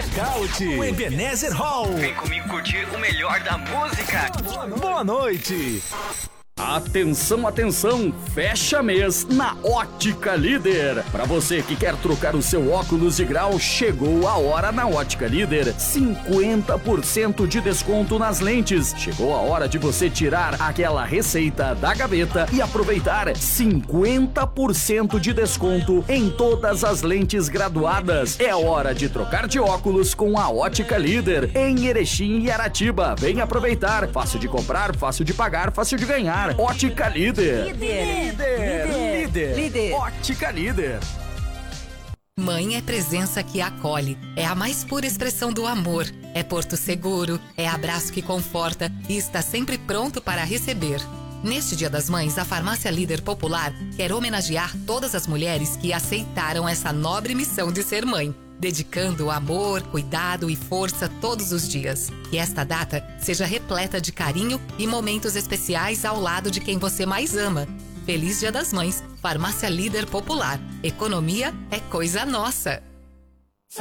Blackout, o Ebenezer Hall. Vem comigo curtir o melhor da música. Boa noite. Atenção, atenção, fecha mês na Ótica Líder. Para você que quer trocar o seu óculos de grau, chegou a hora na Ótica Líder. 50% de desconto nas lentes. Chegou a hora de você tirar aquela receita da gaveta e aproveitar 50% de desconto em todas as lentes graduadas. É hora de trocar de óculos com a Ótica Líder em Erechim e Aratiba. Vem aproveitar. Fácil de comprar, fácil de pagar, fácil de ganhar. Ótica Líder. Líder. Ótica Líder. Mãe é presença que acolhe, é a mais pura expressão do amor, é porto seguro, é abraço que conforta e está sempre pronto para receber. Neste Dia das Mães, a Farmácia Líder Popular quer homenagear todas as mulheres que aceitaram essa nobre missão de ser mãe, dedicando amor, cuidado e força todos os dias. Que esta data seja repleta de carinho e momentos especiais ao lado de quem você mais ama. Feliz Dia das Mães, Farmácia Líder Popular. Economia é coisa nossa.